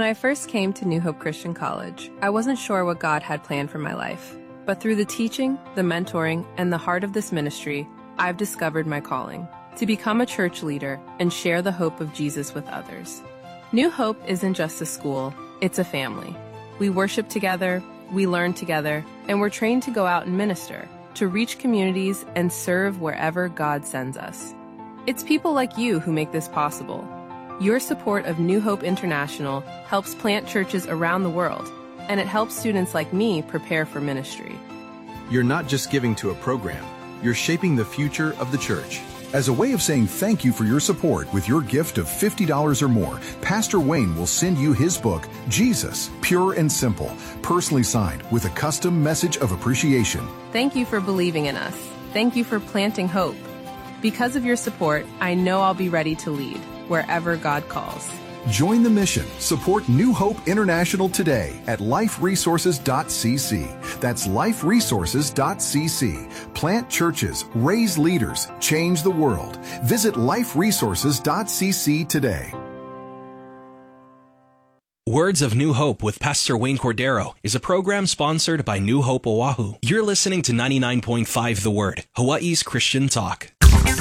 When I first came to New Hope Christian College, I wasn't sure what God had planned for my life. But through the teaching, the mentoring, and the heart of this ministry, I've discovered my calling to become a church leader and share the hope of Jesus with others. New Hope isn't just a school, it's a family. We worship together, we learn together, and we're trained to go out and minister, to reach communities and serve wherever God sends us. It's people like you who make this possible. Your support of New Hope International helps plant churches around the world, and it helps students like me prepare for ministry. You're not just giving to a program, you're shaping the future of the church. As a way of saying thank you for your support with your gift of $50 or more, Pastor Wayne will send you his book, Jesus, Pure and Simple, personally signed with a custom message of appreciation. Thank you for believing in us. Thank you for planting hope. Because of your support, I know I'll be ready to lead wherever God calls. Join the mission. Support New Hope International today at liferesources.cc. That's liferesources.cc. Plant churches, raise leaders, change the world. Visit liferesources.cc today. Words of New Hope with Pastor Wayne Cordero is a program sponsored by New Hope Oahu. You're listening to 99.5 The Word, Hawaii's Christian talk.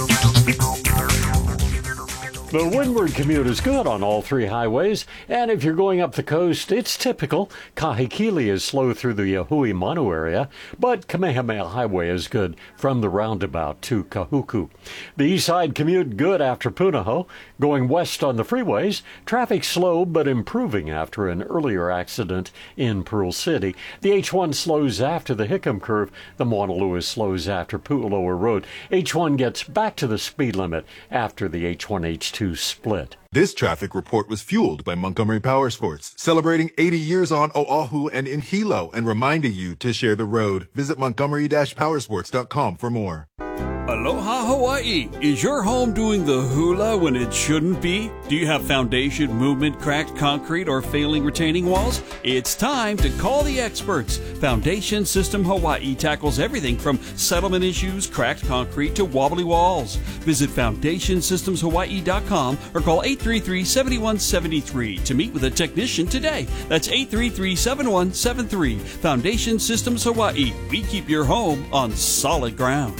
The windward commute is good on all three highways, and if you're going up the coast, it's typical. Kahekili is slow through the Hui Manu area, but Kamehameha Highway is good from the roundabout to Kahuku. The east side commute good after Punahou. Going west on the freeways, traffic slow but improving after an earlier accident in Pearl City. The H1 slows after the Hickam curve. The Mauna Lua slows after Pu'uloa Road. H1 gets back to the speed limit after the H1-H2 split. This traffic report was fueled by Montgomery Powersports, celebrating 80 years on Oahu and in Hilo and reminding you to share the road. Visit montgomery-powersports.com for more. Aloha Hawaii! Is your home doing the hula when it shouldn't be? Do you have foundation movement, cracked concrete, or failing retaining walls? It's time to call the experts. Foundation System Hawaii tackles everything from settlement issues, cracked concrete, to wobbly walls. Visit FoundationSystemsHawaii.com or call 833-7173 to meet with a technician today. That's 833-7173. Foundation Systems Hawaii. We keep your home on solid ground.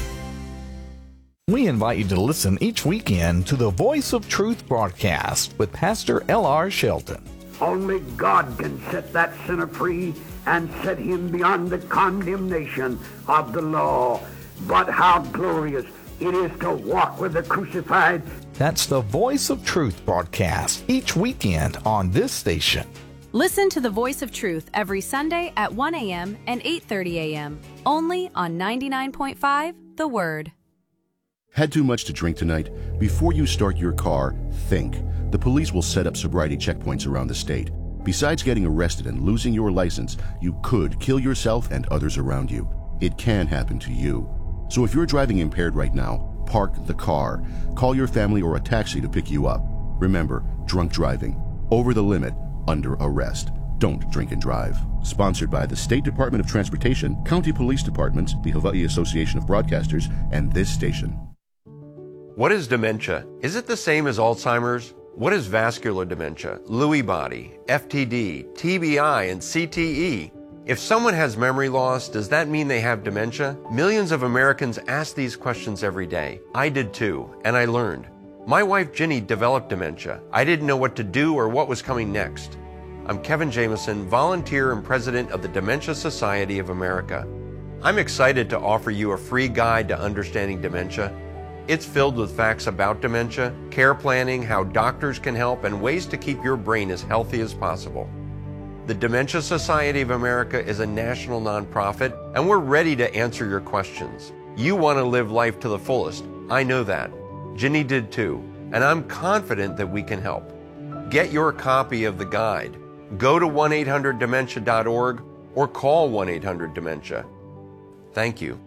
We invite you to listen each weekend to the Voice of Truth broadcast with Pastor L.R. Shelton. Only God can set that sinner free and set him beyond the condemnation of the law. But how glorious it is to walk with the crucified. That's the Voice of Truth broadcast each weekend on this station. Listen to the Voice of Truth every Sunday at 1 a.m. and 8:30 a.m. only on 99.5 The Word. Had too much to drink tonight? Before you start your car, think. The police will set up sobriety checkpoints around the state. Besides getting arrested and losing your license, you could kill yourself and others around you. It can happen to you. So if you're driving impaired right now, park the car. Call your family or a taxi to pick you up. Remember, drunk driving, over the limit, under arrest. Don't drink and drive. Sponsored by the State Department of Transportation, County Police Departments, the Hawaii Association of Broadcasters, and this station. What is dementia? Is it the same as Alzheimer's? What is vascular dementia, Lewy body, FTD, TBI, and CTE? If someone has memory loss, does that mean they have dementia? Millions of Americans ask these questions every day. I did too, and I learned. My wife Ginny developed dementia. I didn't know what to do or what was coming next. I'm Kevin Jameson, volunteer and president of the Dementia Society of America. I'm excited to offer you a free guide to understanding dementia. It's filled with facts about dementia, care planning, how doctors can help, and ways to keep your brain as healthy as possible. The Dementia Society of America is a national nonprofit, and we're ready to answer your questions. You want to live life to the fullest. I know that. Ginny did too, and I'm confident that we can help. Get your copy of the guide. Go to 1-800-DEMENTIA.org or call 1-800-DEMENTIA. Thank you.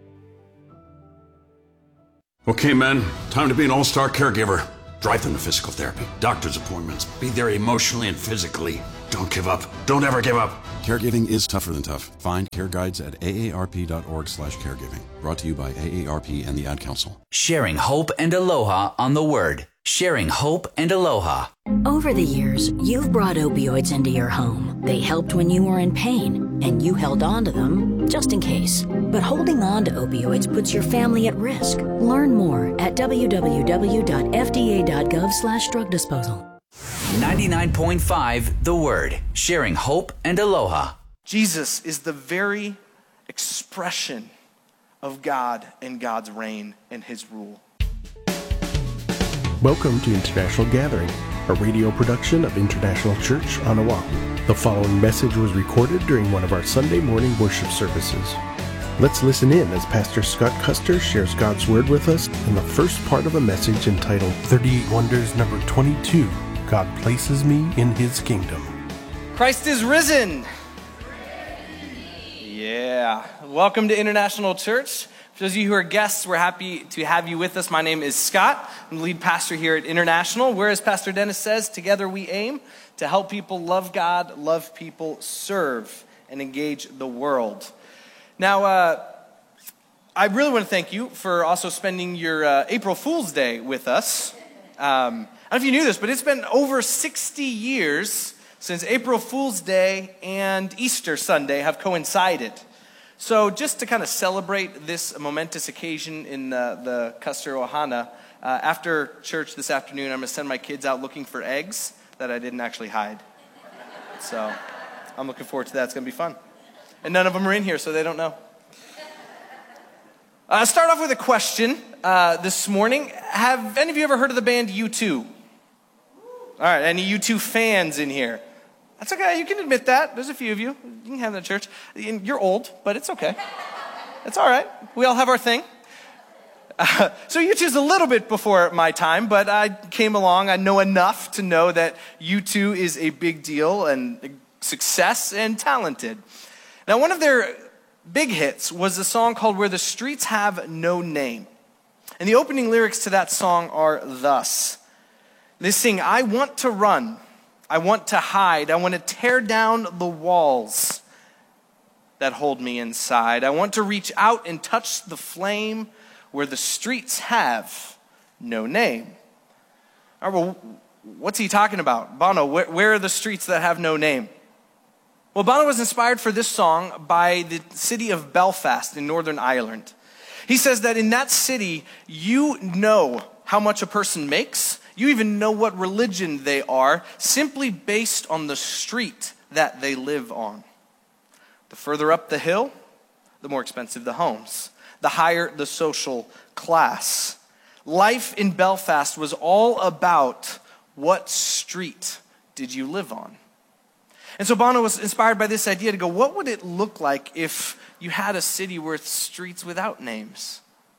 Okay, men, time to be an all-star caregiver. Drive them to physical therapy, doctor's appointments, be there emotionally and physically. Don't give up. Don't ever give up. Caregiving is tougher than tough. Find care guides at aarp.org/caregiving. Brought to you by AARP and the Ad Council. Sharing hope and aloha on the Word. sharing hope and aloha. Over the years, you've brought opioids into your home. They helped when you were in pain, and you held on to them just in case. But holding on to opioids puts your family at risk. Learn more at www.fda.gov/drug disposal. 99.5 The Word, sharing hope and aloha. Jesus is the very expression of God and God's reign and his rule. Welcome to International Gathering, a radio production of International Church on Oahu. The following message was recorded during one of our Sunday morning worship services. Let's listen in as Pastor Scott Custer shares God's Word with us in the first part of a message entitled 38 Wonders number 22, God Places Me in His Kingdom. Christ is risen! Yeah. Welcome to International Church. For those of you who are guests, we're happy to have you with us. My name is Scott. I'm the lead pastor here at International, where, as Pastor Dennis says, together we aim to help people love God, love people, serve, and engage the world. Now, I really want to thank you for also spending your April Fool's Day with us. I don't know if you knew this, but it's been over 60 years since April Fool's Day and Easter Sunday have coincided. So just to kind of celebrate this momentous occasion in the Custer Ohana, after church this afternoon, I'm going to send my kids out looking for eggs that I didn't actually hide. So I'm looking forward to that. It's going to be fun. And none of them are in here, so they don't know. I'll start off with a question this morning. Have any of you ever heard of the band U2? All right, any U2 fans in here? That's okay, you can admit that. There's a few of you. You can have that at church. You're old, but it's okay. It's all right. We all have our thing. So U2 is a little bit before my time, but I came along. I know enough to know that U2 is a big deal and a success and talented. Now, one of their big hits was a song called Where the Streets Have No Name. And the opening lyrics to that song are thus. They sing, I want to run, I want to hide, I want to tear down the walls that hold me inside. I want to reach out and touch the flame where the streets have no name. All right, well, what's he talking about? Bono, where are the streets that have no name? Well, Bono was inspired for this song by the city of Belfast in Northern Ireland. He says that in that city, you know how much a person makes. You even know what religion they are, simply based on the street that they live on. The further up the hill, the more expensive the homes. The higher the social class. Life in Belfast was all about what street did you live on. And so Bono was inspired by this idea to go, what would it look like if you had a city with streets without names?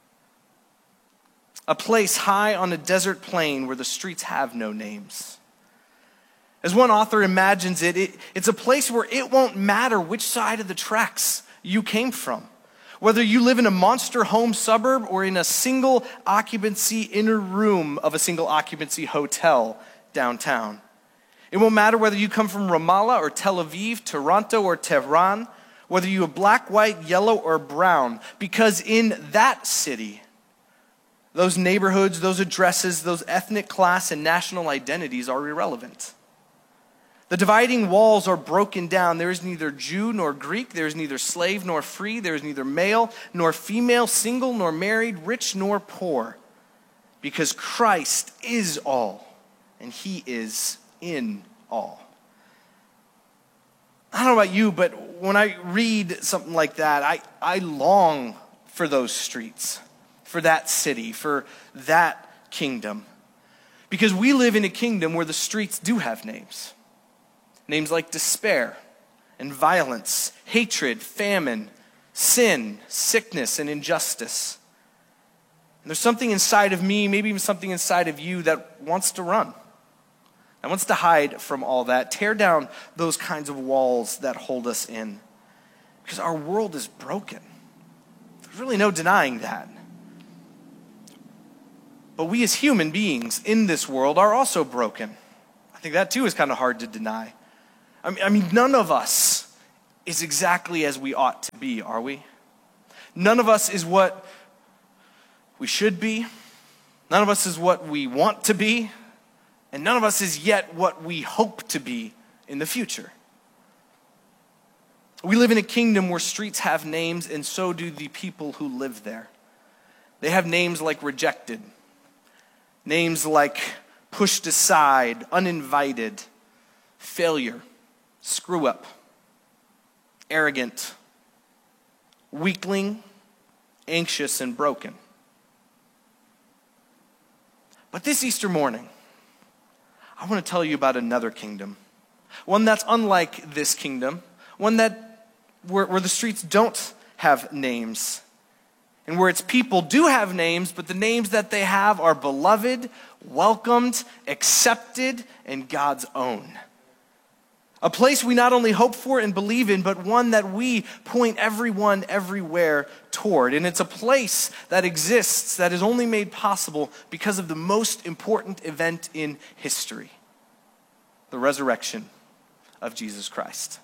A place high on a desert plain where the streets have no names. As one author imagines it's a place where it won't matter which side of the tracks you came from. Whether you live in a monster home suburb or in a single occupancy inner room of a single occupancy hotel downtown. It won't matter whether you come from Ramallah or Tel Aviv, Toronto or Tehran, whether you are black, white, yellow, or brown, because in that city, those neighborhoods, those addresses, those ethnic class and national identities are irrelevant. The dividing walls are broken down. There is neither Jew nor Greek. There is neither slave nor free. There is neither male nor female, single nor married, rich nor poor, because Christ is all, and he is in all. I don't know about you, but when I read something like that, I long for those streets, for that city, for that kingdom. Because we live in a kingdom where the streets do have names. Names like despair and violence, hatred, famine, sin, sickness, and injustice. And there's something inside of me, maybe even something inside of you that wants to run. That wants to hide from all that, tear down those kinds of walls that hold us in. Because our world is broken. There's really no denying that. But we as human beings in this world are also broken. I think that too is kind of hard to deny. I mean, none of us is exactly as we ought to be, are we? None of us is what we should be. None of us is what we want to be, and none of us is yet what we hope to be in the future. We live in a kingdom where streets have names, and so do the people who live there. They have names like rejected, names like pushed aside, uninvited, failure, screw up, arrogant, weakling, anxious, and broken. But this Easter morning, I want to tell you about another kingdom, one that's unlike this kingdom, one that where the streets don't have names, and where its people do have names, but the names that they have are beloved, welcomed, accepted, and God's own. A place we not only hope for and believe in, but one that we point everyone everywhere toward. And it's a place that exists that is only made possible because of the most important event in history, the resurrection of Jesus Christ.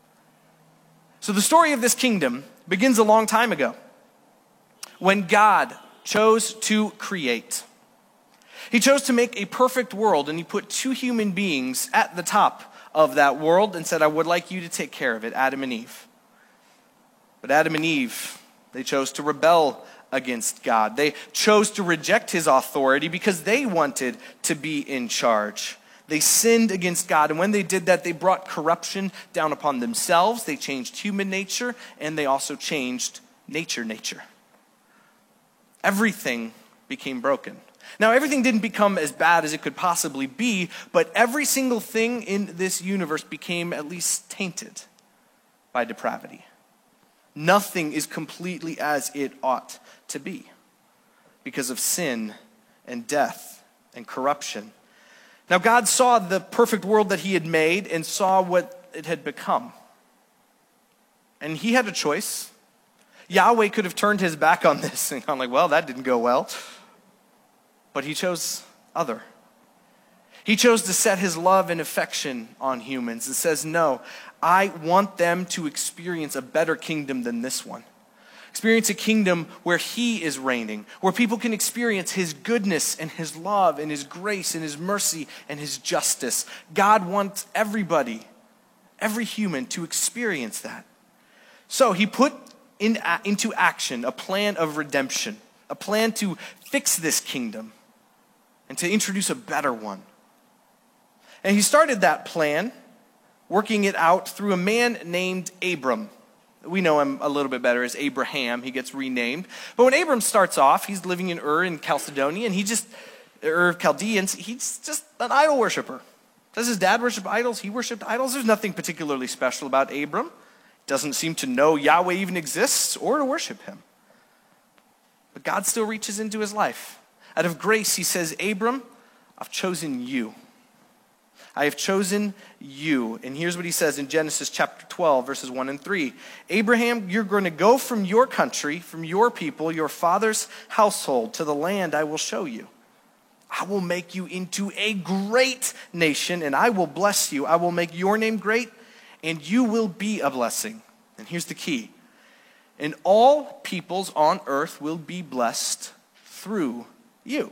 So the story of this kingdom begins a long time ago, when God chose to create. He chose to make a perfect world, and he put two human beings at the top of that world and said, I would like you to take care of it, Adam and Eve. But Adam and Eve, they chose to rebel against God. They chose to reject his authority because they wanted to be in charge. They sinned against God, and when they did that, they brought corruption down upon themselves. They changed human nature, and they also changed nature. Everything became broken. Now, everything didn't become as bad as it could possibly be, but every single thing in this universe became at least tainted by depravity. Nothing is completely as it ought to be because of sin and death and corruption. Now, God saw the perfect world that he had made and saw what it had become. And he had a choice. Yahweh could have turned his back on this and gone like, well, that didn't go well. But he chose other. He chose to set his love and affection on humans and says, no, I want them to experience a better kingdom than this one. Experience a kingdom where he is reigning, where people can experience his goodness and his love and his grace and his mercy and his justice. God wants everybody, every human, to experience that. So he put into action a plan of redemption, a plan to fix this kingdom and to introduce a better one. And he started that plan, working it out through a man named Abram. We know him a little bit better as Abraham. He gets renamed. But when Abram starts off, he's living in Ur in Chalcedon, and Ur of Chaldeans, he's just an idol worshiper. Does his dad worship idols? He worshiped idols. There's nothing particularly special about Abram. Doesn't seem to know Yahweh even exists or to worship him. But God still reaches into his life. Out of grace, he says, Abram, I've chosen you. I have chosen you. And here's what he says in Genesis chapter 12, verses 1 and 3. Abraham, you're going to go from your country, from your people, your father's household, to the land I will show you. I will make you into a great nation, and I will bless you. I will make your name great, and you will be a blessing. And here's the key. And all peoples on earth will be blessed through you.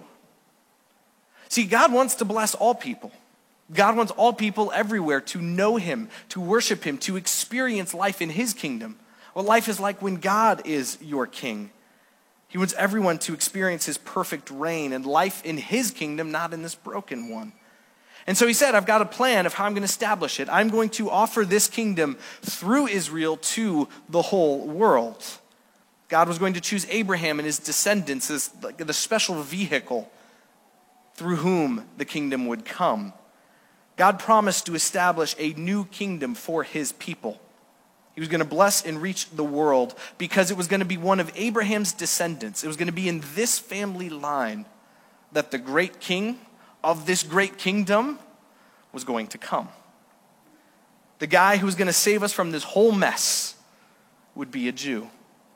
See, God wants to bless all people. God wants all people everywhere to know him, to worship him, to experience life in his kingdom. What life is like when God is your king. He wants everyone to experience his perfect reign and life in his kingdom, not in this broken one. And so he said, I've got a plan of how I'm going to establish it. I'm going to offer this kingdom through Israel to the whole world. God was going to choose Abraham and his descendants as the special vehicle through whom the kingdom would come. God promised to establish a new kingdom for his people. He was going to bless and reach the world because it was going to be one of Abraham's descendants. It was going to be in this family line that the great king of this great kingdom was going to come. The guy who was going to save us from this whole mess would be a Jew.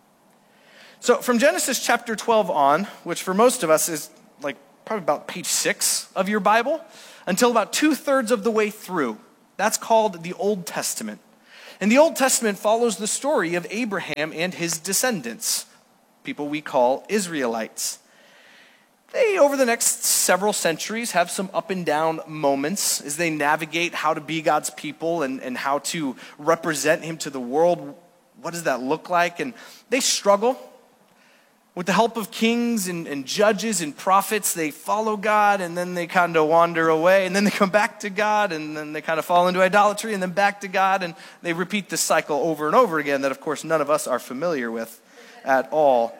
So from Genesis chapter 12 on, which for most of us is like probably about page 6 of your Bible, until about 2/3 of the way through, that's called the Old Testament. And the Old Testament follows the story of Abraham and his descendants, people we call Israelites. they, over the next several centuries, have some up and down moments as they navigate how to be God's people and how to represent him to the world. What does that look like? And they struggle. With the help of kings and judges and prophets, they follow God, and then they kind of wander away, and then they come back to God, and then they kind of fall into idolatry, and then back to God, and they repeat this cycle over and over again that, of course, none of us are familiar with at all.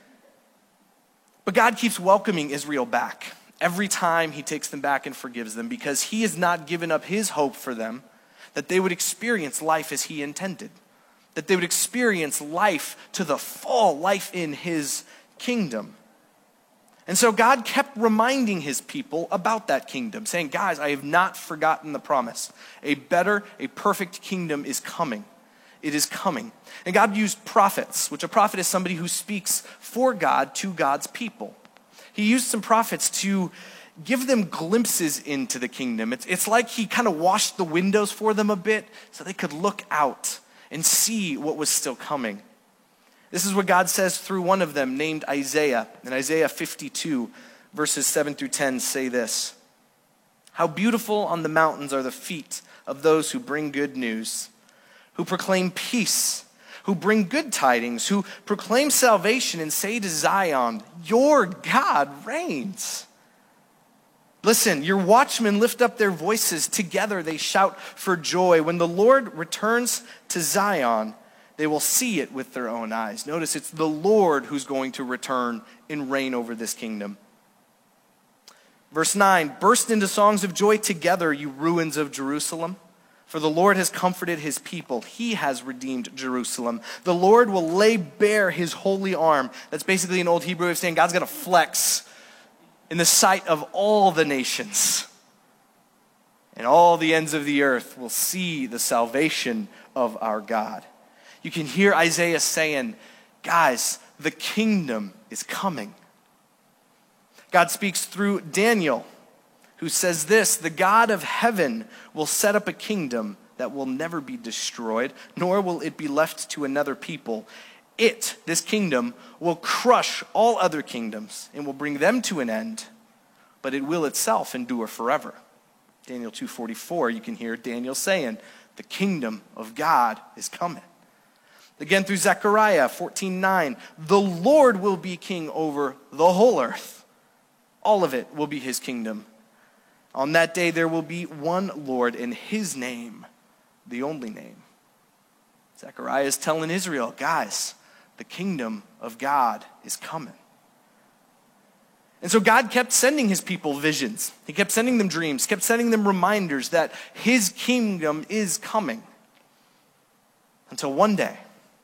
But God keeps welcoming Israel back every time he takes them back and forgives them, because he has not given up his hope for them that they would experience life as he intended, that they would experience life to the full, life in his kingdom. And so God kept reminding his people about that kingdom, saying, guys, I have not forgotten the promise. A better, a perfect kingdom is coming. It is coming. And God used prophets, which a prophet is somebody who speaks for God to God's people. He used some prophets to give them glimpses into the kingdom. It's like he kind of washed the windows for them a bit so they could look out and see what was still coming. This is what God says through one of them named Isaiah. In Isaiah 52, verses 7 through 10 say this: "How beautiful on the mountains are the feet of those who bring good news, who proclaim peace, who bring good tidings, who proclaim salvation and say to Zion, your God reigns. Listen, your watchmen lift up their voices. Together they shout for joy. When the Lord returns to Zion, they will see it with their own eyes." Notice it's the Lord who's going to return and reign over this kingdom. Verse 9, "Burst into songs of joy together, you ruins of Jerusalem. For the Lord has comforted his people. He has redeemed Jerusalem. The Lord will lay bare his holy arm." That's basically an old Hebrew way of saying God's going to flex in the sight of all the nations. And all the ends of the earth will see the salvation of our God. You can hear Isaiah saying, guys, the kingdom is coming. God speaks through Daniel, who says this: "The God of heaven will set up a kingdom that will never be destroyed, nor will it be left to another people. This kingdom, will crush all other kingdoms and will bring them to an end, but it will itself endure forever." Daniel 2:44, you can hear Daniel saying, the kingdom of God is coming. Again, through Zechariah 14:9, "The Lord will be king over the whole earth. All of it will be his kingdom. On that day there will be one Lord, and his name, the only name." Zechariah is telling Israel, guys, the kingdom of God is coming. And so God kept sending his people visions. He kept sending them dreams, kept sending them reminders that his kingdom is coming. Until one day,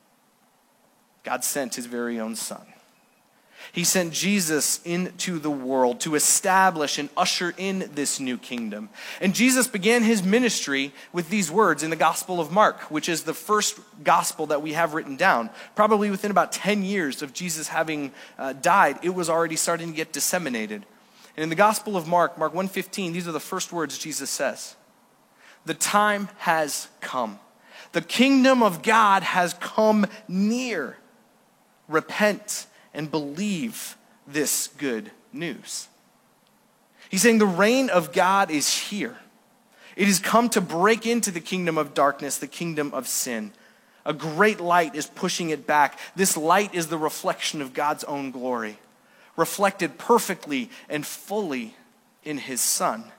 God sent his very own son. He sent Jesus into the world to establish and usher in this new kingdom. And Jesus began his ministry with these words in the Gospel of Mark, which is the first gospel that we have written down. Probably within about 10 years of Jesus having died, it was already starting to get disseminated. And in the Gospel of Mark, Mark 1:15, these are the first words Jesus says: "The time has come. The kingdom of God has come near. Repent and believe this good news." He's saying the reign of God is here. It has come to break into the kingdom of darkness, the kingdom of sin. A great light is pushing it back. This light is the reflection of God's own glory, reflected perfectly and fully in his Son.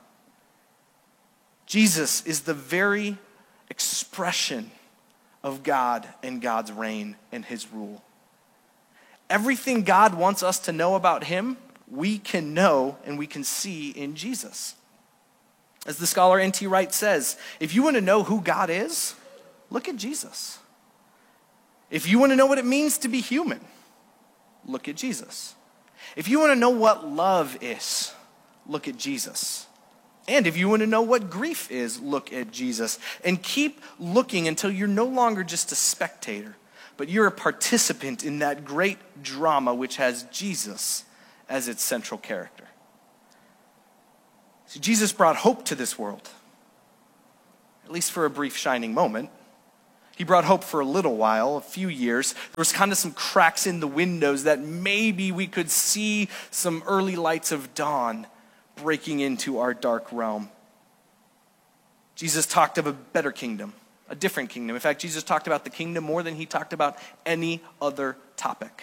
Jesus is the very expression of God and God's reign and his rule. Everything God wants us to know about him, we can know and we can see in Jesus. As the scholar N.T. Wright says, if you want to know who God is, look at Jesus. If you want to know what it means to be human, look at Jesus. If you want to know what love is, look at Jesus. And if you want to know what grief is, look at Jesus. And keep looking until you're no longer just a spectator, but you're a participant in that great drama which has Jesus as its central character. See, Jesus brought hope to this world, at least for a brief shining moment. He brought hope for a little while, a few years. There was kind of some cracks in the windows that maybe we could see some early lights of dawn breaking into our dark realm. Jesus talked of a better kingdom, a different kingdom. In fact, Jesus talked about the kingdom more than he talked about any other topic.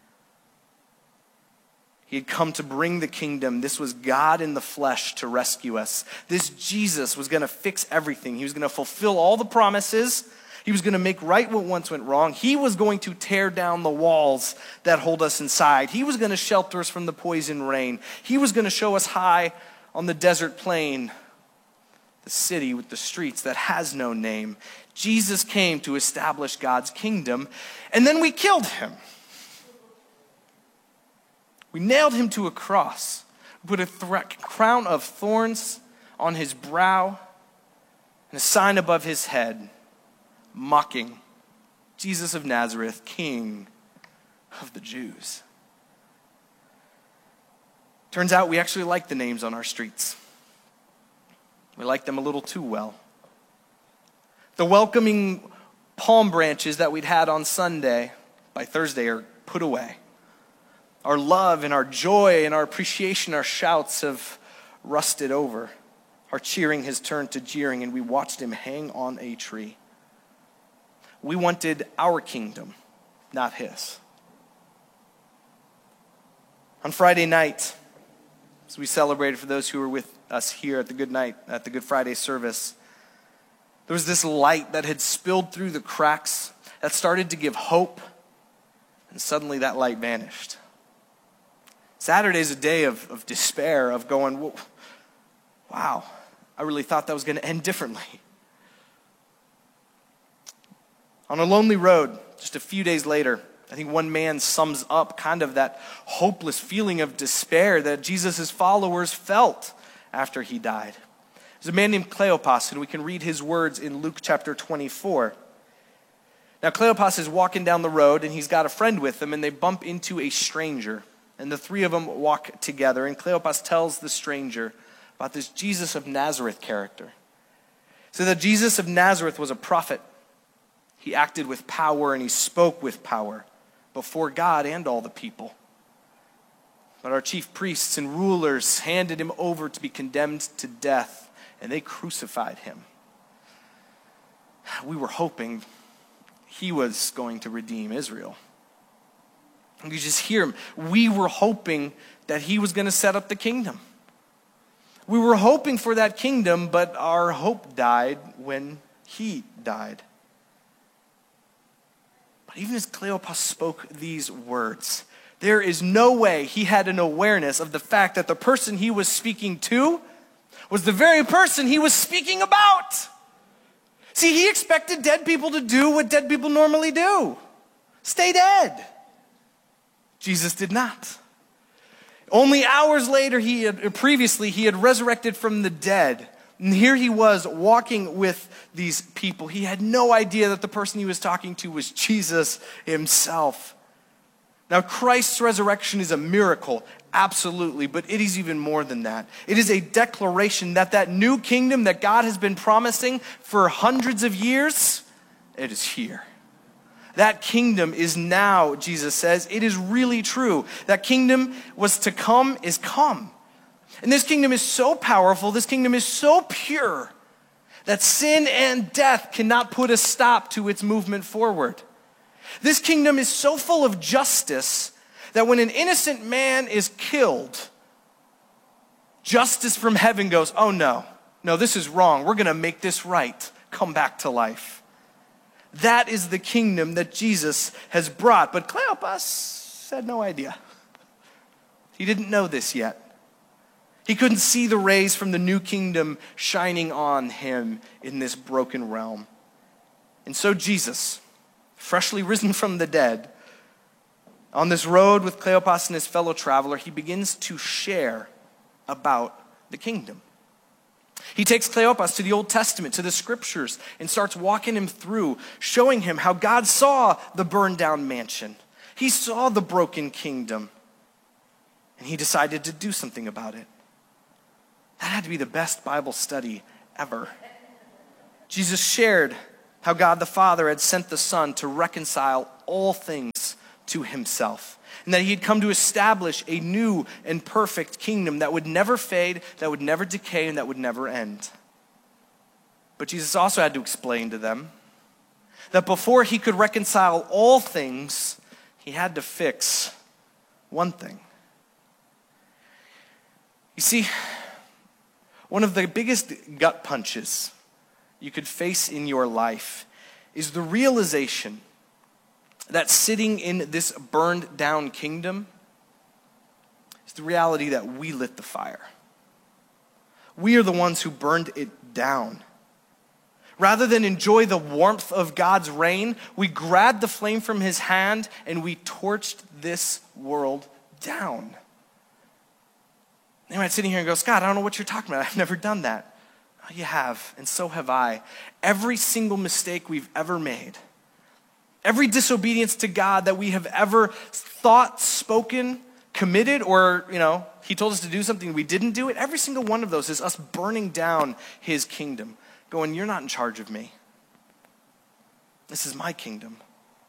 He had come to bring the kingdom. This was God in the flesh to rescue us. This Jesus was going to fix everything. He was going to fulfill all the promises. He was going to make right what once went wrong. He was going to tear down the walls that hold us inside. He was going to shelter us from the poison rain. He was going to show us high on the desert plain, the city with the streets that has no name. Jesus came to establish God's kingdom, and then we killed him. We nailed him to a cross. We put a crown of thorns on his brow and a sign above his head, mocking Jesus of Nazareth, King of the Jews. Turns out we actually like the names on our streets. We like them a little too well. The welcoming palm branches that we'd had on Sunday, by Thursday, are put away. Our love and our joy and our appreciation, our shouts have rusted over. Our cheering has turned to jeering, and we watched him hang on a tree. We wanted our kingdom, not his. On Friday night, as we celebrated for those who were with us here at the Good Friday service, there was this light that had spilled through the cracks that started to give hope, and suddenly that light vanished. Saturday's a day of despair, of going, wow, I really thought that was going to end differently. On a lonely road, just a few days later, I think one man sums up kind of that hopeless feeling of despair that Jesus' followers felt after he died. There's a man named Cleopas, and we can read his words in Luke chapter 24. Now, Cleopas is walking down the road, and he's got a friend with him, and they bump into a stranger. And the three of them walk together, and Cleopas tells the stranger about this Jesus of Nazareth character. So that Jesus of Nazareth was a prophet. He acted with power and he spoke with power before God and all the people. But our chief priests and rulers handed him over to be condemned to death, and they crucified him. We were hoping he was going to redeem Israel. You just hear him. We were hoping that he was going to set up the kingdom. We were hoping for that kingdom, but our hope died when he died. But even as Cleopas spoke these words, there is no way he had an awareness of the fact that the person he was speaking to was the very person he was speaking about. See, he expected dead people to do what dead people normally do. Stay dead. Jesus did not. Only hours later, he had resurrected from the dead. And here he was walking with these people. He had no idea that the person he was talking to was Jesus himself. Now, Christ's resurrection is a miracle, absolutely, but it is even more than that. It is a declaration that that new kingdom that God has been promising for hundreds of years, it is here. That kingdom is now, Jesus says. It is really true. That kingdom was to come is come. And this kingdom is so powerful, this kingdom is so pure, that sin and death cannot put a stop to its movement forward. This kingdom is so full of justice that when an innocent man is killed, justice from heaven goes, oh no, this is wrong. We're going to make this right. Come back to life. That is the kingdom that Jesus has brought. But Cleopas had no idea. He didn't know this yet. He couldn't see the rays from the new kingdom shining on him in this broken realm. And so Jesus, freshly risen from the dead, on this road with Cleopas and his fellow traveler, he begins to share about the kingdom. He takes Cleopas to the Old Testament, to the scriptures, and starts walking him through, showing him how God saw the burned down mansion. He saw the broken kingdom, and he decided to do something about it. That had to be the best Bible study ever. Jesus shared how God the Father had sent the Son to reconcile all things to himself, and that he had come to establish a new and perfect kingdom that would never fade, that would never decay, and that would never end. But Jesus also had to explain to them that before he could reconcile all things, he had to fix one thing. You see, one of the biggest gut punches you could face in your life is the realization that sitting in this burned down kingdom is the reality that we lit the fire. We are the ones who burned it down. Rather than enjoy the warmth of God's reign, we grabbed the flame from his hand and we torched this world down. They might sit here and go, Scott, I don't know what you're talking about. I've never done that. Oh, you have, and so have I. Every single mistake we've ever made, every disobedience to God that we have ever thought, spoken, committed, or, he told us to do something, we didn't do it, every single one of those is us burning down his kingdom, going, you're not in charge of me. This is my kingdom.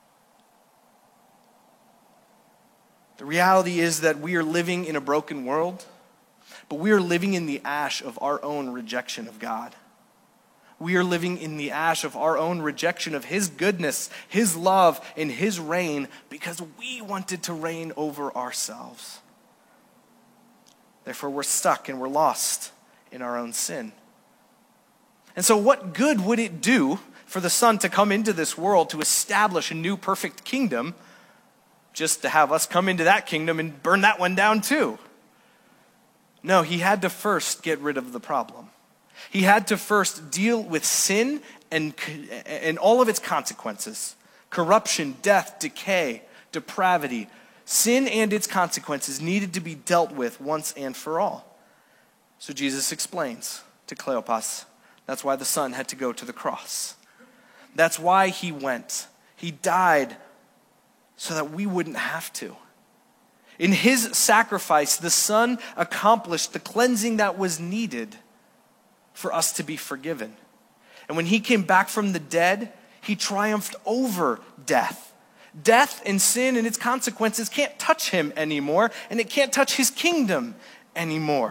The reality is that we are living in a broken world, but we are living in the ash of our own rejection of God. We are living in the ash of our own rejection of his goodness, his love, and his reign because we wanted to reign over ourselves. Therefore, we're stuck and we're lost in our own sin. And so what good would it do for the Son to come into this world to establish a new perfect kingdom just to have us come into that kingdom and burn that one down too? No, he had to first get rid of the problem. He had to first deal with sin and all of its consequences. Corruption, death, decay, depravity. Sin and its consequences needed to be dealt with once and for all. So Jesus explains to Cleopas, that's why the Son had to go to the cross. That's why he went. He died so that we wouldn't have to. In his sacrifice, the Son accomplished the cleansing that was needed for us to be forgiven. And when he came back from the dead, he triumphed over death. Death and sin and its consequences can't touch him anymore, and it can't touch his kingdom anymore.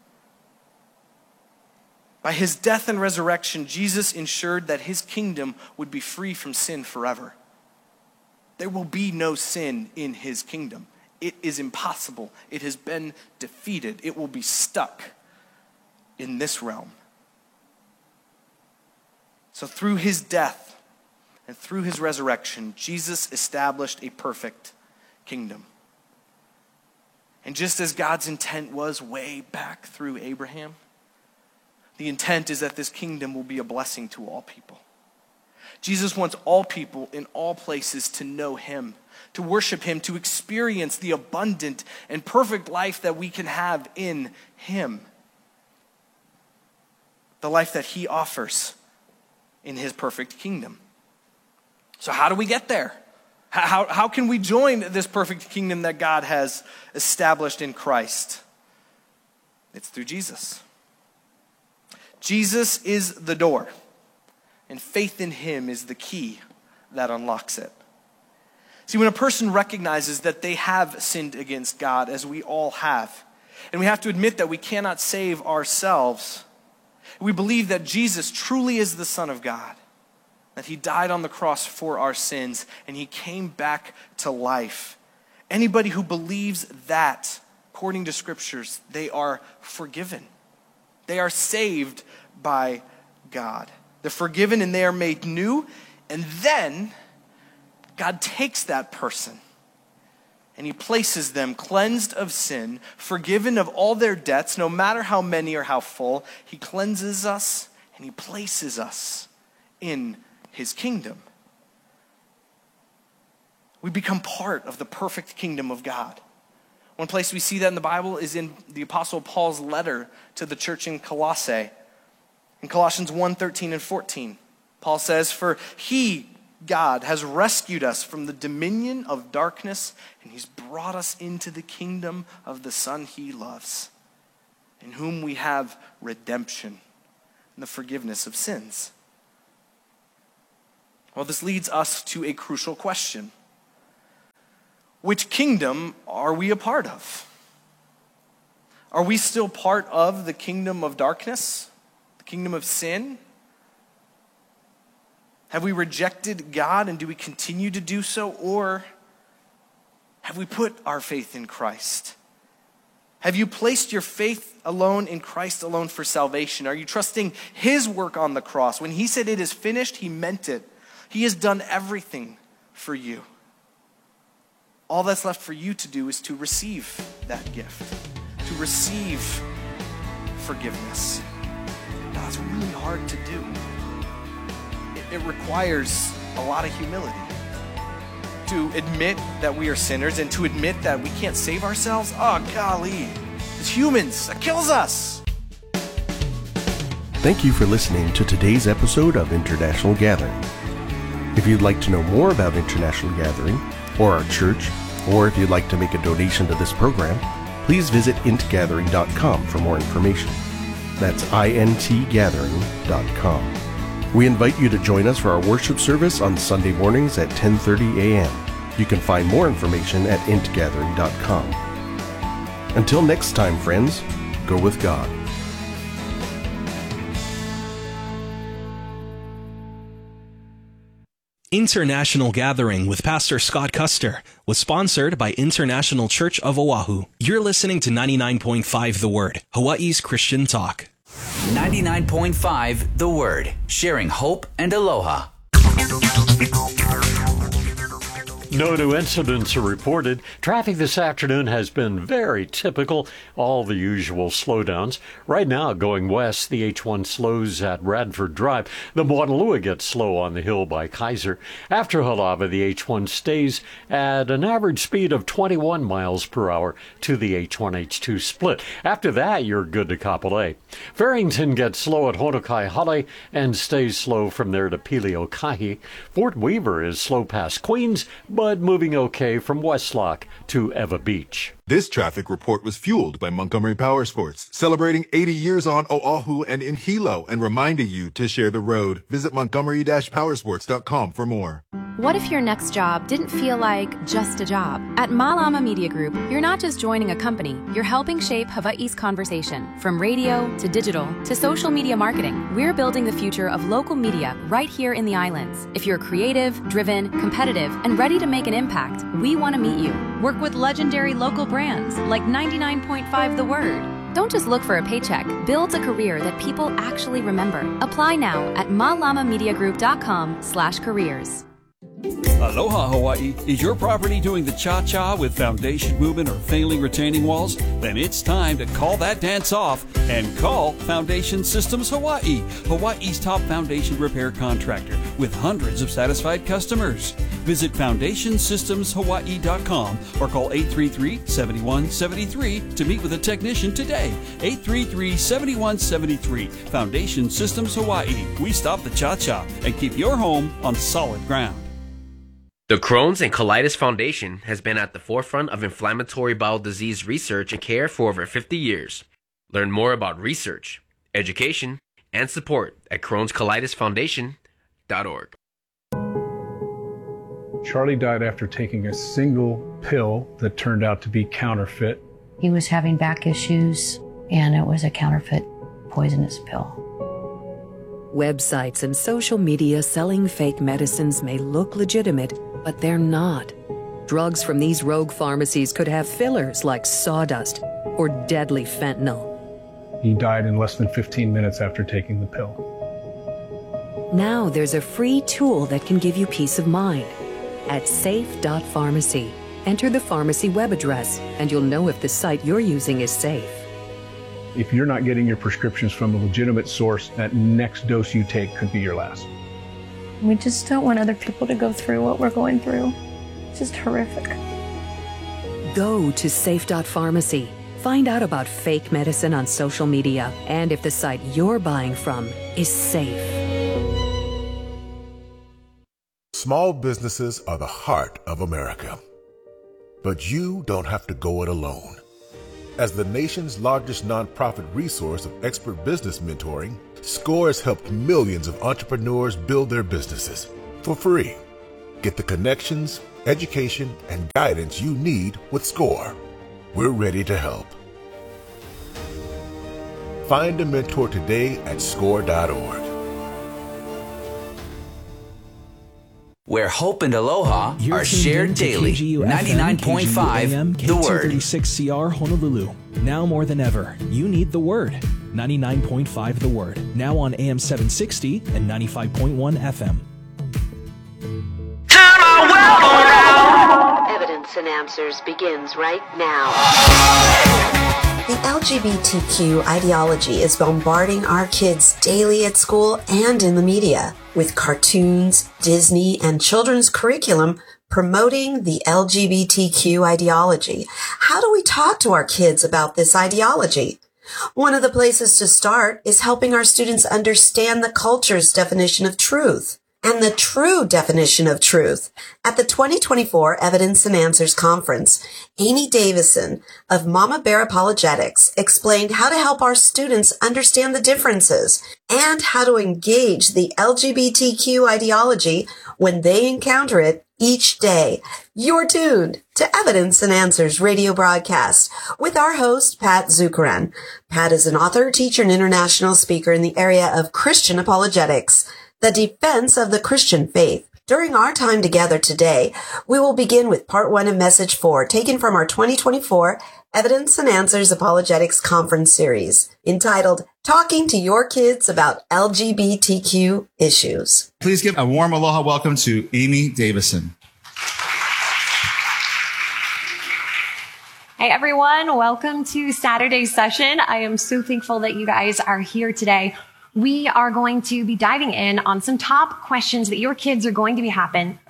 By his death and resurrection, Jesus ensured that his kingdom would be free from sin forever. There will be no sin in his kingdom. It is impossible. It has been defeated. It will be stuck in this realm. So through his death and through his resurrection, Jesus established a perfect kingdom. And just as God's intent was way back through Abraham, the intent is that this kingdom will be a blessing to all people. Jesus wants all people in all places to know him, to worship him, to experience the abundant and perfect life that we can have in him. The life that he offers in his perfect kingdom. So how do we get there? How can we join this perfect kingdom that God has established in Christ? It's through Jesus. Jesus is the door, and faith in him is the key that unlocks it. See, when a person recognizes that they have sinned against God, as we all have, and we have to admit that we cannot save ourselves, we believe that Jesus truly is the Son of God, that he died on the cross for our sins, and he came back to life. Anybody who believes that, according to scriptures, they are forgiven. They are saved by God. They're forgiven and they are made new, and then God takes that person and he places them cleansed of sin, forgiven of all their debts, no matter how many or how full. He cleanses us and he places us in his kingdom. We become part of the perfect kingdom of God. One place we see that in the Bible is in the Apostle Paul's letter to the church in Colossae. In Colossians 1:13 and 14, Paul says, "For he, God, has rescued us from the dominion of darkness, and he's brought us into the kingdom of the Son he loves, in whom we have redemption and the forgiveness of sins." Well, this leads us to a crucial question. Which kingdom are we a part of? Are we still part of the kingdom of darkness? The kingdom of sin? Have we rejected God and do we continue to do so? Or have we put our faith in Christ? Have you placed your faith alone in Christ alone for salvation? Are you trusting his work on the cross? When he said it is finished, he meant it. He has done everything for you. All that's left for you to do is to receive that gift, to receive forgiveness. Now, it's really hard to do. It requires a lot of humility. To admit that we are sinners and to admit that we can't save ourselves, oh golly, as humans, that kills us. Thank you for listening to today's episode of International Gathering. If you'd like to know more about International Gathering or our church, or if you'd like to make a donation to this program, please visit intgathering.com for more information. That's intgathering.com. We invite you to join us for our worship service on Sunday mornings at 10:30 a.m. You can find more information at intgathering.com. Until next time, friends, go with God. International Gathering with Pastor Scott Custer was sponsored by International Church of Oahu. You're listening to 99.5 The Word, Hawaii's Christian talk. 99.5 The Word, sharing hope and aloha. No new incidents are reported. Traffic this afternoon has been very typical. All the usual slowdowns. Right now, going west, the H1 slows at Radford Drive. The Moanalua gets slow on the hill by Kaiser. After Halava, the H1 stays at an average speed of 21 miles per hour to the H1-H2 split. After that, you're good to Kapolei. Farrington gets slow at Honokai Hale and stays slow from there to Piliokahi. Fort Weaver is slow past Queens, but moving okay from Westlock to Eva Beach. This traffic report was fueled by Montgomery Power Sports, celebrating 80 years on Oahu and in Hilo and reminding you to share the road. Visit montgomery-powersports.com for more. What if your next job didn't feel like just a job? At Malama Media Group, you're not just joining a company, you're helping shape Hawaii's conversation. From radio to digital to social media marketing, we're building the future of local media right here in the islands. If you're creative, driven, competitive, and ready to make an impact, we want to meet you. Work with legendary local brands like 99.5 The Word. Don't just look for a paycheck. Build a career that people actually remember. Apply now at malamamediagroup.com/careers. Aloha Hawaii. Is your property doing the cha-cha with foundation movement or failing retaining walls? Then it's time to call that dance off and call Foundation Systems Hawaii, Hawaii's top foundation repair contractor with hundreds of satisfied customers. Visit FoundationSystemsHawaii.com or call 833-7173 to meet with a technician today. 833-7173. Foundation Systems Hawaii. We stop the cha-cha and keep your home on solid ground. The Crohn's and Colitis Foundation has been at the forefront of inflammatory bowel disease research and care for over 50 years. Learn more about research, education, and support at Crohn'sColitisFoundation.org. Charlie died after taking a single pill that turned out to be counterfeit. He was having back issues, and it was a counterfeit poisonous pill. Websites and social media selling fake medicines may look legitimate, but they're not. Drugs from these rogue pharmacies could have fillers like sawdust or deadly fentanyl. He died in less than 15 minutes after taking the pill. Now there's a free tool that can give you peace of mind. At safe.pharmacy, enter the pharmacy web address, and you'll know if the site you're using is safe. If you're not getting your prescriptions from a legitimate source, that next dose you take could be your last. We just don't want other people to go through what we're going through. It's just horrific. Go to safe.pharmacy. Find out about fake medicine on social media and if the site you're buying from is safe. Small businesses are the heart of America. But you don't have to go it alone. As the nation's largest nonprofit resource of expert business mentoring, SCORE has helped millions of entrepreneurs build their businesses. for free. Get the connections, education, and guidance you need with SCORE. We're ready to help. Find a mentor today at score.org. Where hope and aloha are shared daily. 99.5 The Word. 1836CR Honolulu. Now more than ever, you need the Word. 99.5 The Word. Now on AM 760 and 95.1 FM. Turn our world around. Evidence and Answers begins right now. The LGBTQ ideology is bombarding our kids daily at school and in the media, with cartoons, Disney, and children's curriculum promoting the LGBTQ ideology. How do we talk to our kids about this ideology? One of the places to start is helping our students understand the culture's definition of truth and the true definition of truth. At the 2024 Evidence and Answers Conference, Amy Davison of Mama Bear Apologetics explained how to help our students understand the differences and how to engage the LGBTQ ideology when they encounter it each day. You're tuned to Evidence and Answers radio broadcast with our host, Pat Zukeran. Pat is an author, teacher, and international speaker in the area of Christian apologetics, the defense of the Christian faith. During our time together today, we will begin with part 1 of message 4, taken from our 2024 Evidence and Answers Apologetics Conference series, entitled Talking to Your Kids About LGBTQ Issues. Please give a warm aloha welcome to Amy Davison. Hey everyone, welcome to Saturday's session. I am so thankful that you guys are here today. We are going to be diving in on some top questions that your kids are going to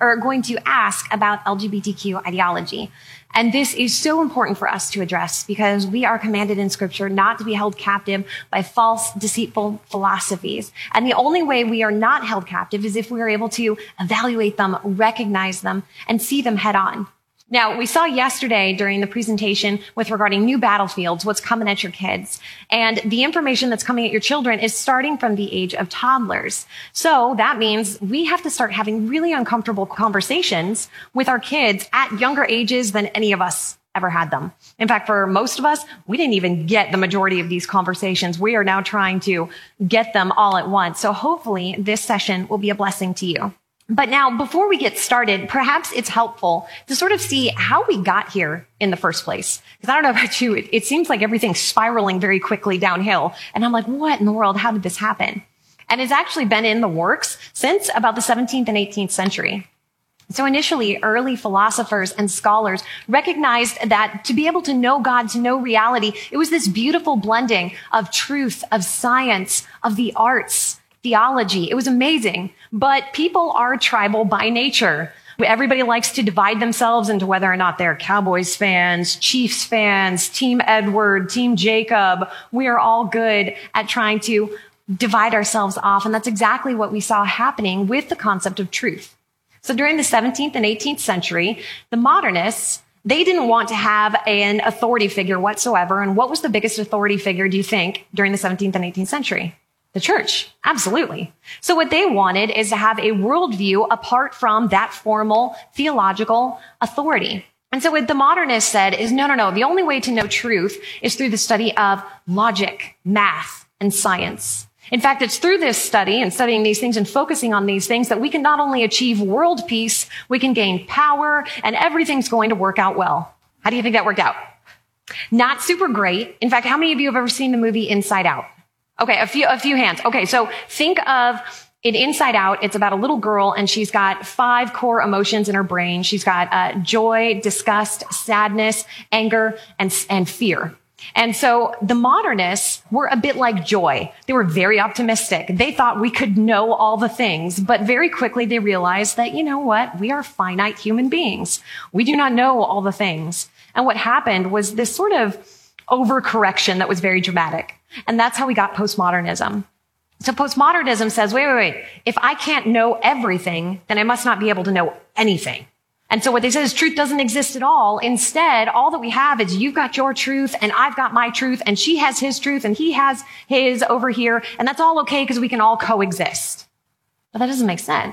ask about LGBTQ ideology. And this is so important for us to address because we are commanded in Scripture not to be held captive by false, deceitful philosophies. And the only way we are not held captive is if we are able to evaluate them, recognize them, and see them head on. Now, we saw yesterday during the presentation with regarding new battlefields, what's coming at your kids. And the information that's coming at your children is starting from the age of toddlers. So that means we have to start having really uncomfortable conversations with our kids at younger ages than any of us ever had them. In fact, for most of us, we didn't even get the majority of these conversations. We are now trying to get them all at once. So hopefully this session will be a blessing to you. But now, before we get started, perhaps it's helpful to sort of see how we got here in the first place. Because I don't know about you, it seems like everything's spiraling very quickly downhill. And I'm like, what in the world? How did this happen? And it's actually been in the works since about the 17th and 18th century. So initially, early philosophers and scholars recognized that to be able to know God, to know reality, it was this beautiful blending of truth, of science, of the arts, theology. It was amazing. But people are tribal by nature. Everybody likes to divide themselves into whether or not they're Cowboys fans, Chiefs fans, Team Edward, Team Jacob. We are all good at trying to divide ourselves off. And that's exactly what we saw happening with the concept of truth. So during the 17th and 18th century, the modernists, they didn't want to have an authority figure whatsoever. And what was the biggest authority figure, do you think, during the 17th and 18th century? The church. Absolutely. So what they wanted is to have a worldview apart from that formal theological authority. And so what the modernists said is, no. The only way to know truth is through the study of logic, math, and science. In fact, it's through this study and studying these things and focusing on these things that we can not only achieve world peace, we can gain power, and everything's going to work out well. How do you think that worked out? Not super great. In fact, how many of you have ever seen the movie Inside Out? Okay, a few hands. Okay, so think of it Inside Out. It's about a little girl and she's got 5 core emotions in her brain. She's got joy, disgust, sadness, anger, and fear. And so the modernists were a bit like joy. They were very optimistic. They thought we could know all the things, but very quickly they realized that, you know what? We are finite human beings. We do not know all the things. And what happened was this sort of overcorrection that was very dramatic. And that's how we got postmodernism. So postmodernism says, wait. If I can't know everything, then I must not be able to know anything. And so what they said is truth doesn't exist at all. Instead, all that we have is you've got your truth and I've got my truth and she has his truth and he has his over here. And that's all okay because we can all coexist. But that doesn't make sense.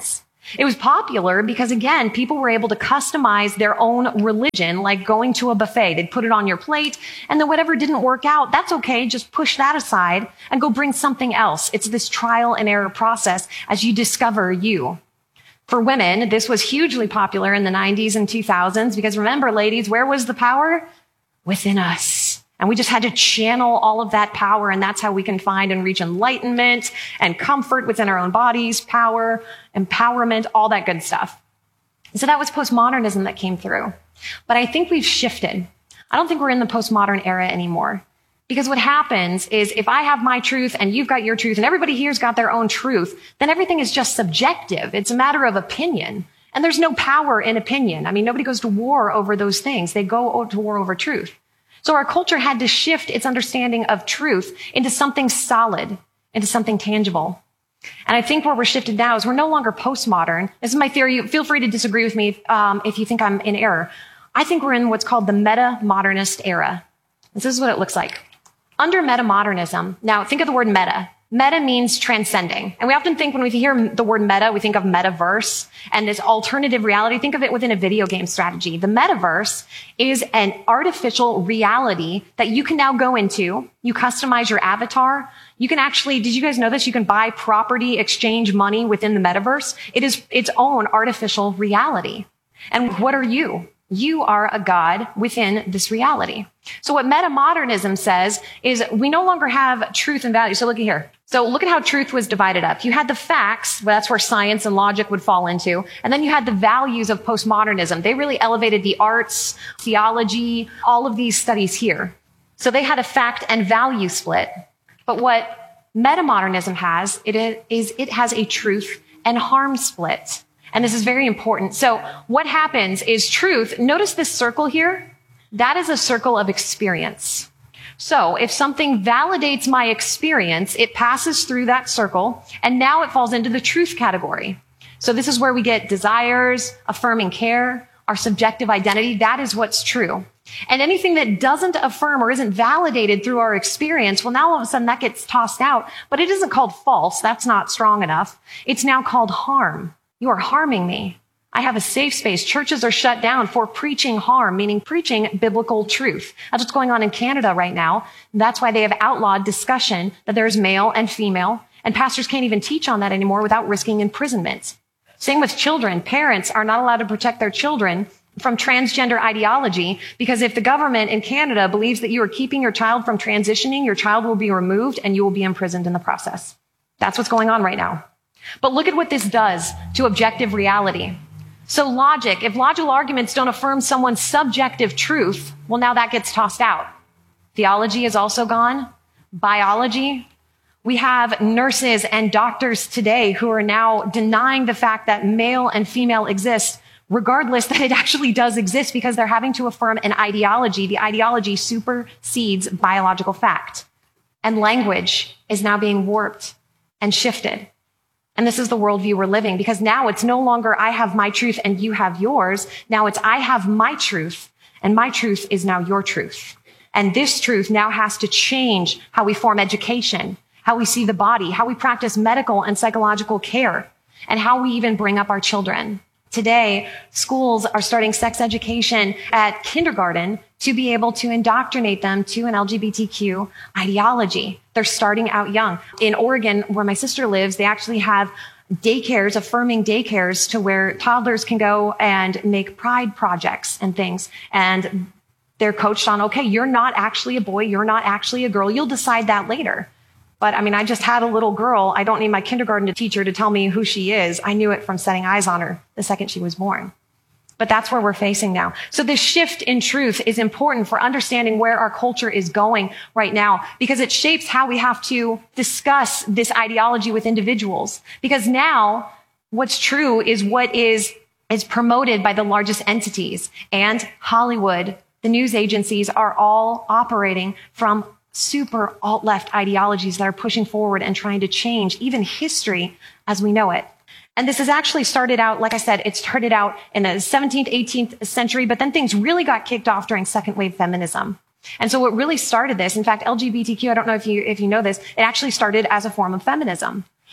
It was popular because, again, people were able to customize their own religion, like going to a buffet. They'd put it on your plate, and then whatever didn't work out, that's okay. Just push that aside and go bring something else. It's this trial and error process as you discover you. For women, this was hugely popular in the 90s and 2000s because remember, ladies, where was the power? Within us. And we just had to channel all of that power, and that's how we can find and reach enlightenment and comfort within our own bodies, power, empowerment, all that good stuff. So that was postmodernism that came through. But I think we've shifted. I don't think we're in the postmodern era anymore. Because what happens is if I have my truth and you've got your truth and everybody here's got their own truth, then everything is just subjective. It's a matter of opinion. And there's no power in opinion. I mean, nobody goes to war over those things. They go to war over truth. So our culture had to shift its understanding of truth into something solid, into something tangible. And I think where we're shifted now is we're no longer postmodern. This is my theory. Feel free to disagree with me if you think I'm in error. I think we're in what's called the meta-modernist era. This is what it looks like. Under meta-modernism, now think of the word meta. Meta means transcending. And we often think when we hear the word meta, we think of metaverse and this alternative reality. Think of it within a video game strategy. The metaverse is an artificial reality that you can now go into. You customize your avatar. You can actually, did you guys know this? You can buy property, exchange money within the metaverse. It is its own artificial reality. And what are you? You are a God within this reality. So what metamodernism says is we no longer have truth and value. So look at here. So look at how truth was divided up. You had the facts, well, that's where science and logic would fall into. And then you had the values of postmodernism. They really elevated the arts, theology, all of these studies here. So they had a fact and value split. But what metamodernism has, it has a truth and harm split. And this is very important. So what happens is truth, notice this circle here, that is a circle of experience. So if something validates my experience, it passes through that circle, and now it falls into the truth category. So this is where we get desires, affirming care, our subjective identity. That is what's true. And anything that doesn't affirm or isn't validated through our experience, well, now all of a sudden that gets tossed out, but it isn't called false. That's not strong enough. It's now called harm. You are harming me. I have a safe space. Churches are shut down for preaching harm, meaning preaching biblical truth. That's what's going on in Canada right now. That's why they have outlawed discussion that there's male and female, and pastors can't even teach on that anymore without risking imprisonment. Same with children. Parents are not allowed to protect their children from transgender ideology because if the government in Canada believes that you are keeping your child from transitioning, your child will be removed and you will be imprisoned in the process. That's what's going on right now. But look at what this does to objective reality. So logic, if logical arguments don't affirm someone's subjective truth, well, now that gets tossed out. Theology is also gone. Biology. We have nurses and doctors today who are now denying the fact that male and female exist, regardless that it actually does exist because they're having to affirm an ideology. The ideology supersedes biological fact. And language is now being warped and shifted. And this is the worldview we're living because now it's no longer I have my truth and you have yours. Now it's I have my truth and my truth is now your truth. And this truth now has to change how we form education, how we see the body, how we practice medical and psychological care, and how we even bring up our children. Today, schools are starting sex education at kindergarten to be able to indoctrinate them to an LGBTQ ideology. They're starting out young. In Oregon, where my sister lives, they actually have daycares, affirming daycares to where toddlers can go and make pride projects and things. And they're coached on, okay, you're not actually a boy. You're not actually a girl. You'll decide that later. But I mean, I just had a little girl. I don't need my kindergarten teacher to tell me who she is. I knew it from setting eyes on her the second she was born. But that's where we're facing now. So this shift in truth is important for understanding where our culture is going right now because it shapes how we have to discuss this ideology with individuals. Because now what's true is what is promoted by the largest entities, and Hollywood, the news agencies are all operating from super alt-left ideologies that are pushing forward and trying to change even history as we know it. And this has actually started out, like I said, it started out in the 17th, 18th century, but then things really got kicked off during second wave feminism. And so what really started this, in fact, LGBTQ, I don't know if you know this, it actually started as a form of feminism.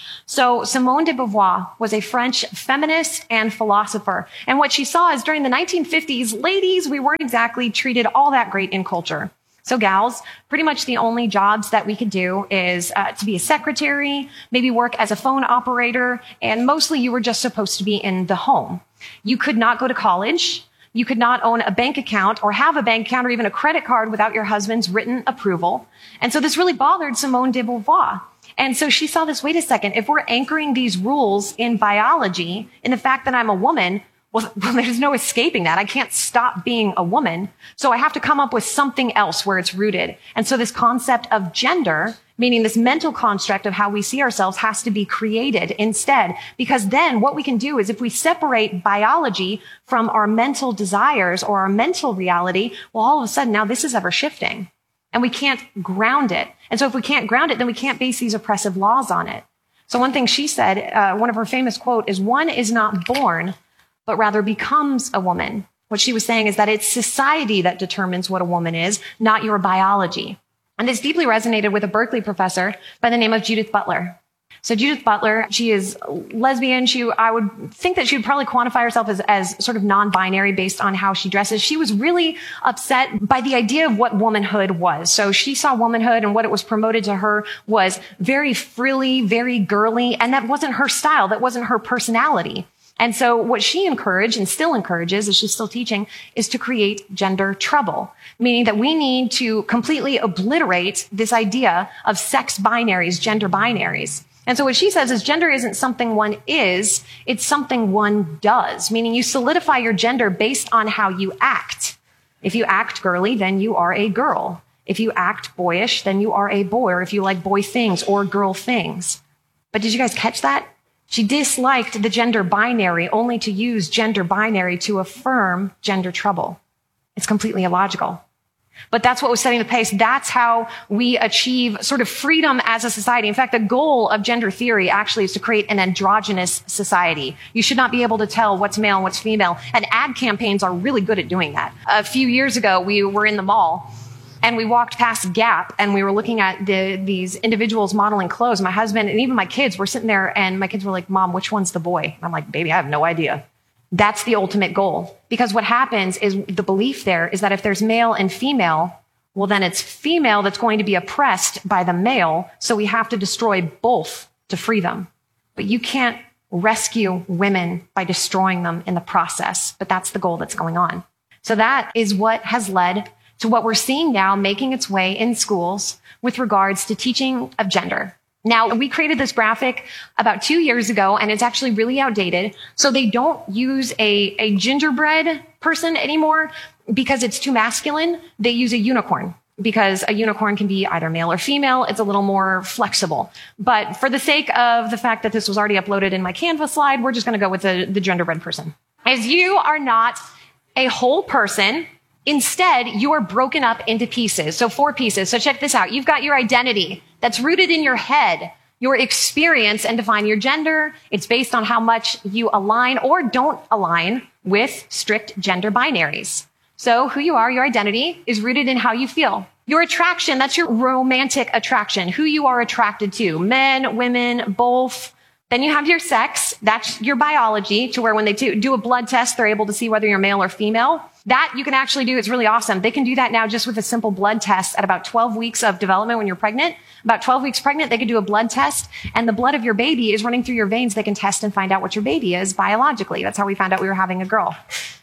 So Simone de Beauvoir was a French feminist and philosopher. And what she saw is during the 1950s, ladies, we weren't exactly treated all that great in culture. So gals, pretty much the only jobs that we could do is to be a secretary, maybe work as a phone operator, and mostly you were just supposed to be in the home. You could not go to college. You could not own a bank account or have a bank account or even a credit card without your husband's written approval. And so this really bothered Simone de Beauvoir. And so she saw this, wait a second, if we're anchoring these rules in biology, in the fact that I'm a woman, well, there's no escaping that. I can't stop being a woman. So I have to come up with something else where it's rooted. And so this concept of gender, meaning this mental construct of how we see ourselves, has to be created instead. Because then what we can do is if we separate biology from our mental desires or our mental reality, well, all of a sudden now this is ever shifting. And we can't ground it. And so if we can't ground it, then we can't base these oppressive laws on it. So one thing she said, one of her famous quote is, one is not born, but rather becomes a woman. What she was saying is that it's society that determines what a woman is, not your biology. And this deeply resonated with a Berkeley professor by the name of Judith Butler. So Judith Butler, she is lesbian. I would think that she would probably quantify herself as sort of non-binary based on how she dresses. She was really upset by the idea of what womanhood was. So she saw womanhood and what it was promoted to her was very frilly, very girly, and that wasn't her style. That wasn't her personality. And so what she encouraged and still encourages, as she's still teaching, is to create gender trouble, meaning that we need to completely obliterate this idea of sex binaries, gender binaries. And so what she says is gender isn't something one is, it's something one does, meaning you solidify your gender based on how you act. If you act girly, then you are a girl. If you act boyish, then you are a boy, or if you like boy things or girl things. But did you guys catch that? She disliked the gender binary only to use gender binary to affirm gender trouble. It's completely illogical. But that's what was setting the pace. That's how we achieve sort of freedom as a society. In fact, the goal of gender theory actually is to create an androgynous society. You should not be able to tell what's male and what's female. And ad campaigns are really good at doing that. A few years ago, we were in the mall and we walked past Gap and we were looking at these individuals modeling clothes. My husband and even my kids were sitting there and my kids were like, Mom, which one's the boy? And I'm like, baby, I have no idea. That's the ultimate goal. Because what happens is the belief there is that if there's male and female, well, then it's female that's going to be oppressed by the male. So we have to destroy both to free them. But you can't rescue women by destroying them in the process. But that's the goal that's going on. So that is what has led to what we're seeing now making its way in schools with regards to teaching of gender. Now, we created this graphic about 2 years ago, and it's actually really outdated. So they don't use a gingerbread person anymore because it's too masculine. They use a unicorn because a unicorn can be either male or female. It's a little more flexible. But for the sake of the fact that this was already uploaded in my Canva slide, we're just going to go with the gingerbread person. As you are not a whole person, instead, you are broken up into pieces. So 4 pieces. So check this out. You've got your identity that's rooted in your head, your experience, and define your gender. It's based on how much you align or don't align with strict gender binaries. So who you are, your identity, is rooted in how you feel. Your attraction, that's your romantic attraction, who you are attracted to, men, women, both. Then you have your sex, that's your biology, to where when they do a blood test, they're able to see whether you're male or female. That you can actually do. It's really awesome. They can do that now just with a simple blood test at about 12 weeks of development when you're pregnant. About 12 weeks pregnant, they can do a blood test, and the blood of your baby is running through your veins. They can test and find out what your baby is biologically. That's how we found out we were having a girl.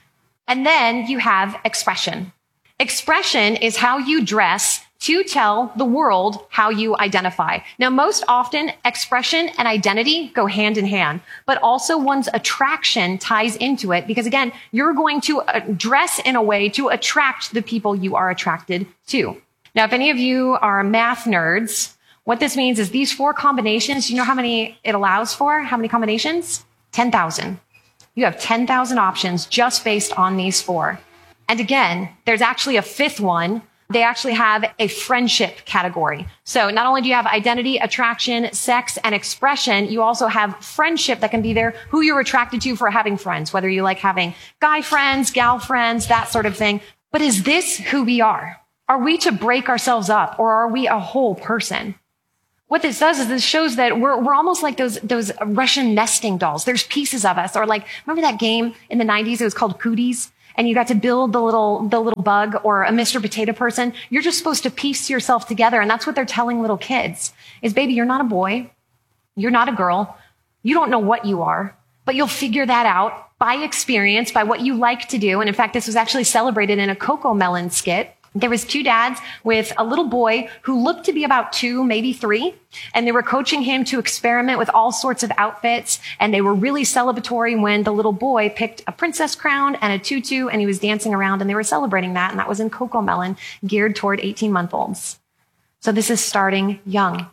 And then you have expression. Expression is how you dress to tell the world how you identify. Now, most often, expression and identity go hand in hand, but also one's attraction ties into it because, again, you're going to dress in a way to attract the people you are attracted to. Now, if any of you are math nerds, what this means is these 4 combinations, you know how many it allows for? How many combinations? 10,000. You have 10,000 options just based on these 4. And again, there's actually a 5th one. They actually have a friendship category. So not only do you have identity, attraction, sex, and expression, you also have friendship that can be there, who you're attracted to for having friends, whether you like having guy friends, gal friends, that sort of thing. But is this who we are? Are we to break ourselves up, or are we a whole person? What this does is this shows that we're almost like those Russian nesting dolls. There's pieces of us. Or like, remember that game in the 90s? It was called Cooties. And you got to build the little bug or a Mr. Potato Person. You're just supposed to piece yourself together. And that's what they're telling little kids is, baby, you're not a boy. You're not a girl. You don't know what you are, but you'll figure that out by experience, by what you like to do. And in fact, this was actually celebrated in a Coco Melon skit. There was two dads with a little boy who looked to be about 2, maybe 3, and they were coaching him to experiment with all sorts of outfits, and they were really celebratory when the little boy picked a princess crown and a tutu, and he was dancing around, and they were celebrating that, and that was in Coco Melon, geared toward 18-month-olds. So this is starting young.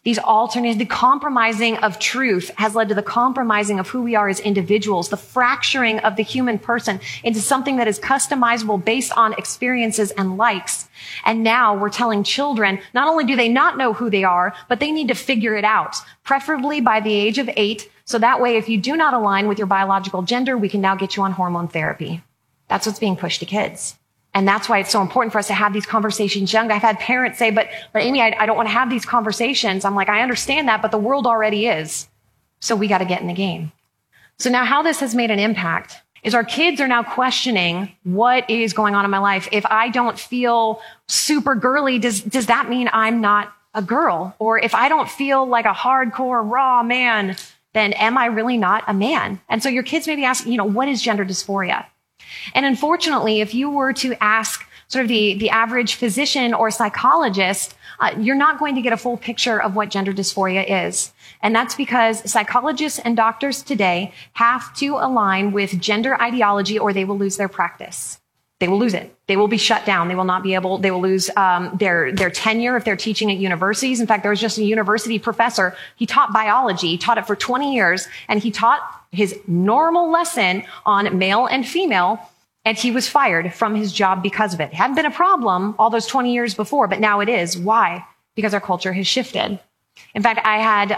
The compromising of truth has led to the compromising of who we are as individuals, the fracturing of the human person into something that is customizable based on experiences and likes. And now we're telling children, not only do they not know who they are, but they need to figure it out, preferably by the age of 8. So that way, if you do not align with your biological gender, we can now get you on hormone therapy. That's what's being pushed to kids. And that's why it's so important for us to have these conversations young. I've had parents say, but Amy, I don't want to have these conversations. I'm like, I understand that, but the world already is. So we got to get in the game. So now how this has made an impact is our kids are now questioning what is going on in my life. If I don't feel super girly, does that mean I'm not a girl? Or if I don't feel like a hardcore raw man, then am I really not a man? And so your kids may be asking, what is gender dysphoria? And unfortunately, if you were to ask sort of the average physician or psychologist, you're not going to get a full picture of what gender dysphoria is. And that's because psychologists and doctors today have to align with gender ideology or they will lose their practice. They will lose it. They will be shut down. They will lose their tenure if they're teaching at universities. In fact, there was just a university professor. He taught biology. He taught it for 20 years, and he taught his normal lesson on male and female, and he was fired from his job because of it. It hadn't been a problem all those 20 years before, but now it is. Why? Because our culture has shifted. In fact, I had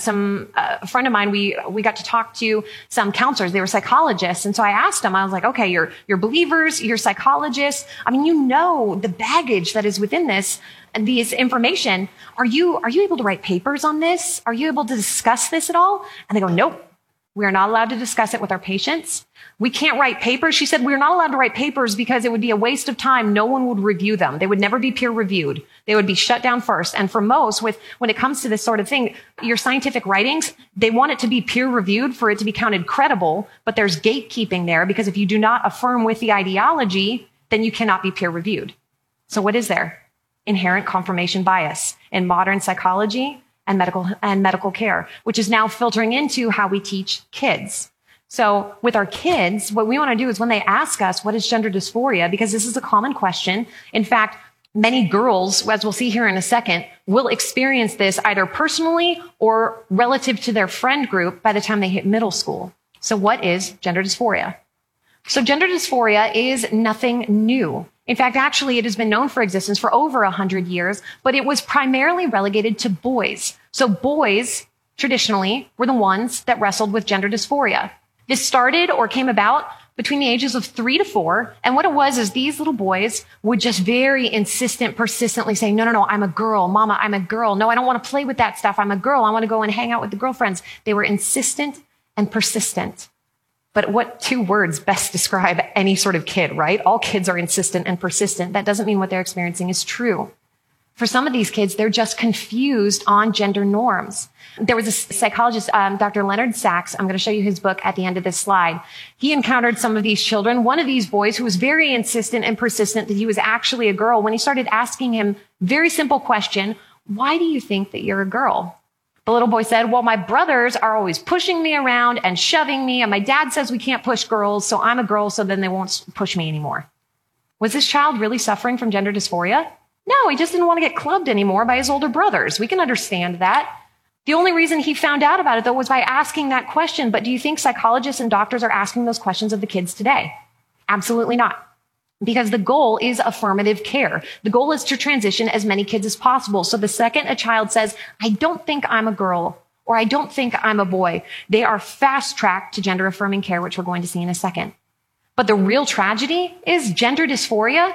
a friend of mine, we got to talk to some counselors. They were psychologists. And so I asked them, I was like, okay, you're believers, you're psychologists. I mean, you know the baggage that is within this information. Are you able to write papers on this? Are you able to discuss this at all? And they go, nope. We are not allowed to discuss it with our patients. We can't write papers. She said, we're not allowed to write papers because it would be a waste of time. No one would review them. They would never be peer reviewed. They would be shut down first. And for most, when it comes to this sort of thing, your scientific writings, they want it to be peer reviewed for it to be counted credible, but there's gatekeeping there because if you do not affirm with the ideology, then you cannot be peer reviewed. So what is there? Inherent confirmation bias in modern psychology and medical care, which is now filtering into how we teach kids. So with our kids, what we want to do is when they ask us, what is gender dysphoria? Because this is a common question. In fact, many girls, as we'll see here in a second, will experience this either personally or relative to their friend group by the time they hit middle school. So what is gender dysphoria? So gender dysphoria is nothing new. In fact, actually, it has been known for existence for over 100 years, but it was primarily relegated to boys. So boys, traditionally, were the ones that wrestled with gender dysphoria. This started or came about between the ages of 3 to 4. And what it was is these little boys would just very persistently say, no, I'm a girl. Mama, I'm a girl. No, I don't want to play with that stuff. I'm a girl. I want to go and hang out with the girlfriends. They were insistent and persistent. But what 2 words best describe any sort of kid, right? All kids are insistent and persistent. That doesn't mean what they're experiencing is true. For some of these kids, they're just confused on gender norms. There was a psychologist, Dr. Leonard Sachs. I'm going to show you his book at the end of this slide. He encountered some of these children. One of these boys who was very insistent and persistent that he was actually a girl, when he started asking him very simple question, why do you think that you're a girl? The little boy said, well, my brothers are always pushing me around and shoving me, and my dad says we can't push girls, so I'm a girl, so then they won't push me anymore. Was this child really suffering from gender dysphoria? No, he just didn't want to get clubbed anymore by his older brothers. We can understand that. The only reason he found out about it, though, was by asking that question. But do you think psychologists and doctors are asking those questions of the kids today? Absolutely not. Because the goal is affirmative care. The goal is to transition as many kids as possible. So the second a child says, I don't think I'm a girl, or I don't think I'm a boy, they are fast-tracked to gender-affirming care, which we're going to see in a second. But the real tragedy is gender dysphoria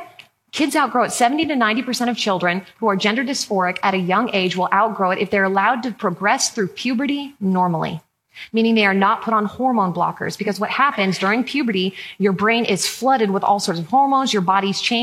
Kids outgrow it. 70 to 90% of children who are gender dysphoric at a young age will outgrow it if they're allowed to progress through puberty normally, meaning they are not put on hormone blockers. Because what happens during puberty, your brain is flooded with all sorts of hormones, your body's changing.